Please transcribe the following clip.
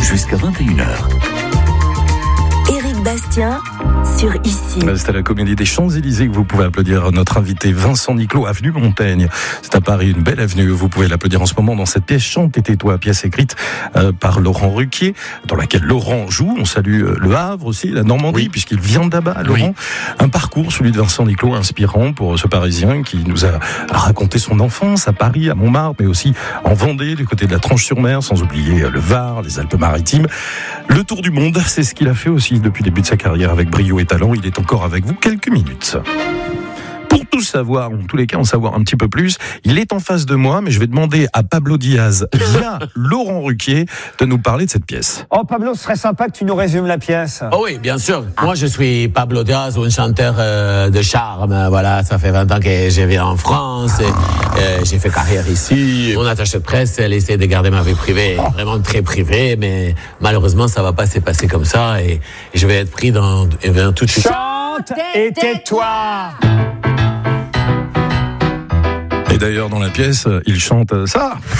jusqu'à 21h. Éric Bastien sur Ici. C'est à la Comédie des Champs-Élysées que vous pouvez applaudir notre invité Vincent Niclot, avenue Montaigne. C'est à Paris, une belle avenue. Vous pouvez l'applaudir en ce moment dans cette pièce Chante et tais-toi, pièce écrite par Laurent Ruquier, dans laquelle Laurent joue. On salue Le Havre aussi, la Normandie, puisqu'il vient de là-bas, Laurent. Un parcours, celui de Vincent Niclot, inspirant pour ce Parisien qui nous a raconté son enfance à Paris, à Montmartre, mais aussi en Vendée, du côté de la Tranche-sur-Mer, sans oublier le Var, les Alpes-Maritimes. Le tour du monde, c'est ce qu'il a fait aussi depuis le début de sa carrière avec brio et talent. Il est encore avec vous quelques minutes. Pour tout savoir, en tous les cas en savoir un petit peu plus, il est en face de moi, mais je vais demander à Pablo Diaz, via Laurent Ruquier, de nous parler de cette pièce. Oh Pablo, ce serait sympa que tu nous résumes la pièce. Oh oui, bien sûr. Moi, je suis Pablo Diaz, un chanteur de charme. Voilà, ça fait 20 ans que je vis en France. Et, j'ai fait carrière ici. Mon attaché de presse, elle essaie de garder ma vie privée, vraiment très privée, mais malheureusement, ça va pas se passer comme ça. Et je vais être pris dans tout de suite. Chante et tais-toi. Et d'ailleurs, dans la pièce, il chante ça.